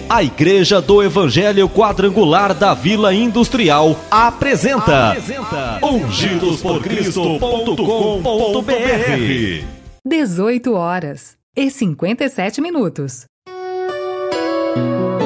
A Igreja do Evangelho Quadrangular da Vila Industrial apresenta ungidosporcristo.com.br 18 horas e 57 minutos.